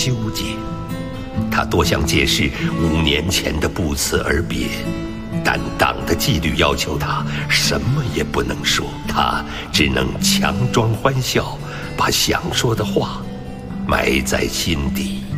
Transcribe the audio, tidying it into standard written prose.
纠结。他多想解释5年前的不辞而别，但党的纪律要求他什么也不能说，他只能强装欢笑，把想说的话埋在心底。